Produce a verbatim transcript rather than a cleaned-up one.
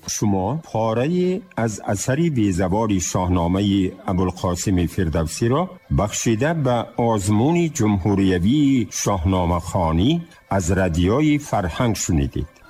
شما پاره از اثری بیزبان شاهنامه ابوالقاسم فردوسی را بخشیده به آزمون جمهوریوی شاهنامه خوانی از رادیوی فرهنگ شنیدید.